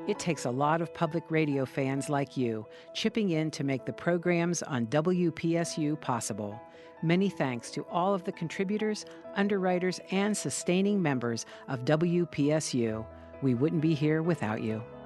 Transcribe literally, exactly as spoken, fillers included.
It takes a lot of public radio fans like you chipping in to make the programs on W P S U possible. Many thanks to all of the contributors, underwriters, and sustaining members of W P S U. We wouldn't be here without you.